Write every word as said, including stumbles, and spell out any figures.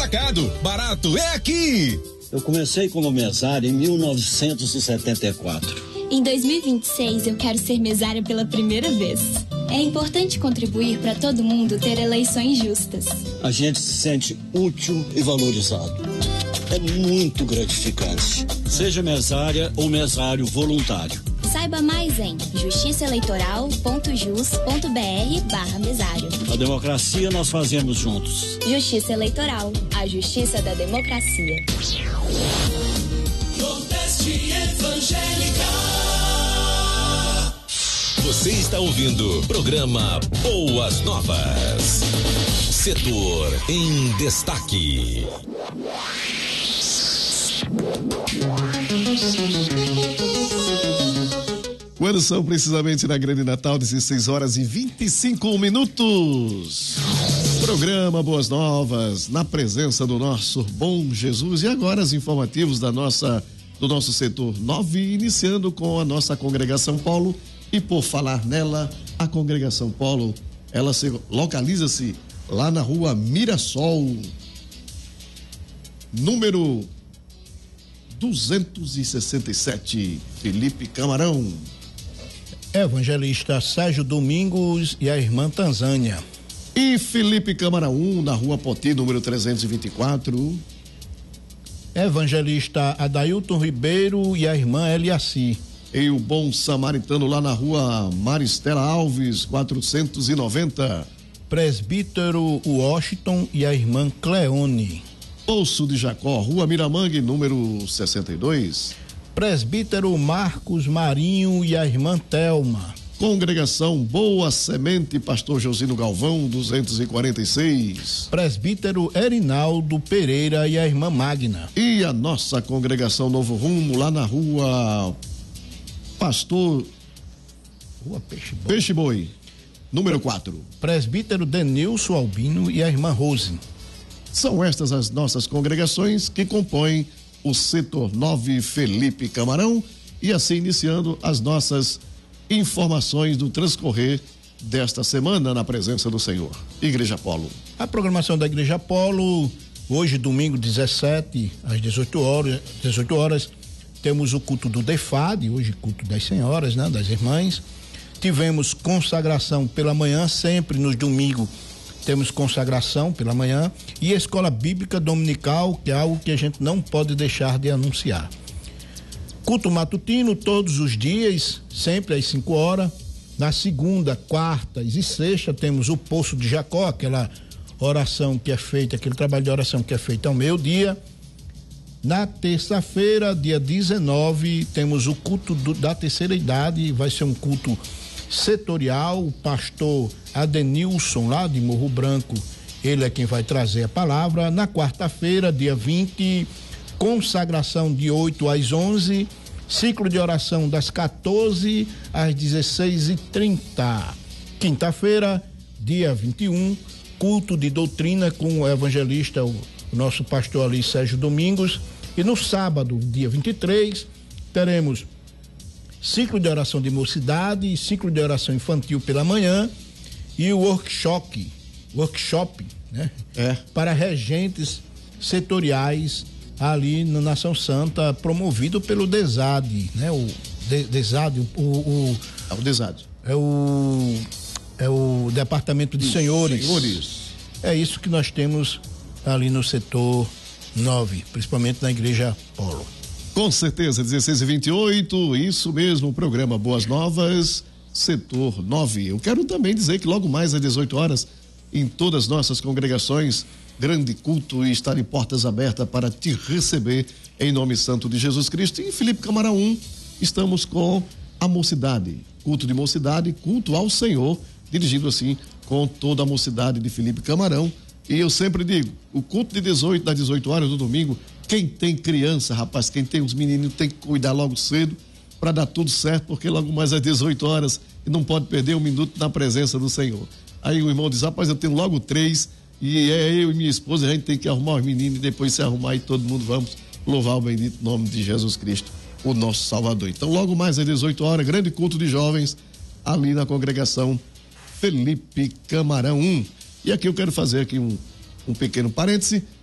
atacado. Barato é aqui. Eu comecei como mesário em mil novecentos e setenta e quatro. Em dois mil e vinte e seis, eu quero ser mesária pela primeira vez. É importante contribuir para todo mundo ter eleições justas. A gente se sente útil e valorizado. É muito gratificante. Seja mesária ou mesário voluntário. Saiba mais em justiçaeleitoral.jus.br barra mesário. A democracia nós fazemos juntos. Justiça Eleitoral, a justiça da democracia. Nordeste Evangélica. Você está ouvindo programa Boas Novas. Setor em destaque. Quando são precisamente na Grande Natal, dezesseis horas e vinte e cinco minutos. Programa Boas Novas, na presença do nosso bom Jesus. E agora os informativos da nossa, do nosso setor nove, iniciando com a nossa Congregação Polo. E por falar nela, a Congregação Polo, ela se localiza-se lá na rua Mirassol, número duzentos e sessenta e sete, Felipe Camarão. Evangelista Sérgio Domingos e a irmã Tanzânia. E Felipe Câmara um, na rua Poti, número trezentos e vinte e quatro. Evangelista Adailton Ribeiro e a irmã Eliaci. E o Bom Samaritano, lá na rua Maristela Alves, quatrocentos e noventa. Presbítero Washington e a irmã Cleone. Poço de Jacó, rua Miramangue, número sessenta e dois. Presbítero Marcos Marinho e a irmã Telma. Congregação Boa Semente, pastor Josino Galvão, duzentos e quarenta e seis. Presbítero Erinaldo Pereira e a irmã Magna. E a nossa Congregação Novo Rumo, lá na rua Pastor Rua Peixe Boi, Peixe Boi, número quatro. Presbítero Denilson Albino e a irmã Rose. São estas as nossas congregações que compõem o setor nove Felipe Camarão, e assim iniciando as nossas informações do transcorrer desta semana na presença do Senhor. Igreja Polo. A programação da Igreja Polo, hoje domingo dezessete às dezoito horas, dezoito horas, temos o culto do Defade, hoje culto das senhoras, né, das irmãs. Tivemos consagração pela manhã, sempre nos domingos temos consagração pela manhã, e escola bíblica dominical, que é algo que a gente não pode deixar de anunciar. Culto matutino todos os dias, sempre às cinco horas. Na segunda, quartas e sexta temos o Poço de Jacó, aquela oração que é feita, aquele trabalho de oração que é feito ao meio-dia. Na terça-feira, dia dezenove, temos o culto do, da terceira idade, vai ser um culto setorial. O pastor Adenilson, lá de Morro Branco, ele é quem vai trazer a palavra. Na quarta-feira, dia vinte, consagração de oito às onze, ciclo de oração das quatorze às dezesseis e trinta. Quinta-feira, dia vinte e um, culto de doutrina com o evangelista, o, o nosso pastor ali, Sérgio Domingos. E no sábado, dia vinte e três, teremos ciclo de oração de mocidade, ciclo de oração infantil pela manhã e o workshop, workshop, né? É. Para regentes setoriais ali na Nação Santa, promovido pelo DESAD, né? O de, DESAD, o, o, é o DESAD. É o é o Departamento de Senhores. Senhores. É isso que nós temos ali no setor nove, principalmente na Igreja Polo. Com certeza, dezesseis e vinte e oito, isso mesmo, o programa Boas Novas, setor nove. Eu quero também dizer que logo mais às dezoito horas, em todas as nossas congregações, grande culto e está de portas abertas para te receber em nome santo de Jesus Cristo. E em Felipe Camarão um, estamos com a mocidade, culto de mocidade, culto ao Senhor, dirigido assim com toda a mocidade de Felipe Camarão. E eu sempre digo, o culto de dezoito, das dezoito horas do domingo, quem tem criança, rapaz, quem tem os meninos tem que cuidar logo cedo para dar tudo certo, porque logo mais às dezoito horas não pode perder um minuto na presença do Senhor. Aí o irmão diz, rapaz, eu tenho logo três e é eu e minha esposa, a gente tem que arrumar os meninos e depois se arrumar e todo mundo vamos louvar o bendito nome de Jesus Cristo, o nosso Salvador. Então logo mais às dezoito horas, grande culto de jovens ali na congregação Felipe Camarão um. E aqui eu quero fazer aqui um, um pequeno parêntese.